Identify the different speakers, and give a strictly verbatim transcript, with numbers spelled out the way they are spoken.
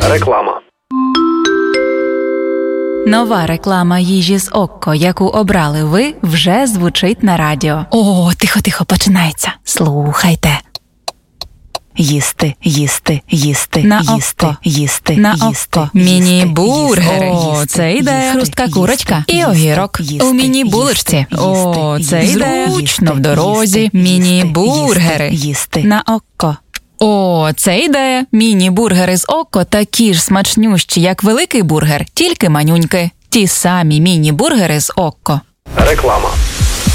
Speaker 1: Реклама.
Speaker 2: Нова реклама їжі з Окко, яку обрали ви, вже звучить на радіо.
Speaker 3: О, тихо-тихо, починається.
Speaker 2: Слухайте. Їсти, їсти, їсти,
Speaker 3: На
Speaker 2: їсти,
Speaker 3: Окко.
Speaker 2: їсти,
Speaker 3: На
Speaker 2: їсти,
Speaker 3: Окко.
Speaker 2: їсти,
Speaker 3: Міні-бургери.
Speaker 2: їсти,
Speaker 3: О,
Speaker 2: їсти,
Speaker 3: це ідея.
Speaker 2: їсти,
Speaker 3: Хрустка
Speaker 2: їсти,
Speaker 3: курочка і
Speaker 2: їсти,
Speaker 3: огірок.
Speaker 2: їсти,
Speaker 3: У міні-булочці.
Speaker 2: їсти,
Speaker 3: О,
Speaker 2: їсти,
Speaker 3: це
Speaker 2: їсти,
Speaker 3: ідея.
Speaker 2: зручно
Speaker 3: в дорозі.
Speaker 2: їсти,
Speaker 3: Міні-бургери.
Speaker 2: їсти, їсти.
Speaker 3: На Окко. О, це ідея. Міні-бургери з Окко такі ж смачнющі, як великий бургер, тільки манюньки. Ті самі міні-бургери з Окко.
Speaker 1: Реклама.